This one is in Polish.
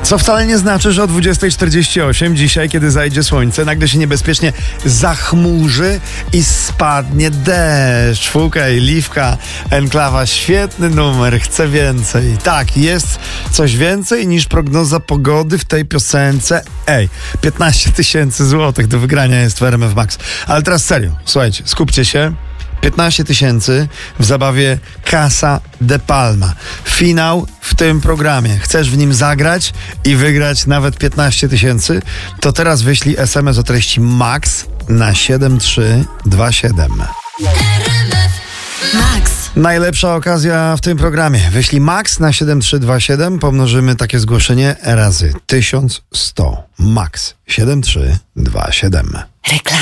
Co wcale nie znaczy, że o 20:48 dzisiaj, kiedy zajdzie słońce, nagle się niebezpiecznie zachmurzy i spadnie deszcz. Fukaj, Liwka, Enklawa, świetny numer, chcę więcej. Tak, jest coś więcej niż prognoza pogody w tej piosence. 15 000 złotych do wygrania jest w RMF Max. Ale teraz serio, słuchajcie, skupcie się. 15 000 w zabawie Casa de Palma. Finał w tym programie. Chcesz w nim zagrać i wygrać nawet 15 000? To teraz wyślij SMS o treści MAX na 7327. Max. Najlepsza okazja w tym programie. Wyślij MAX na 7327. Pomnożymy takie zgłoszenie razy 1100. MAX 7327. Reklama.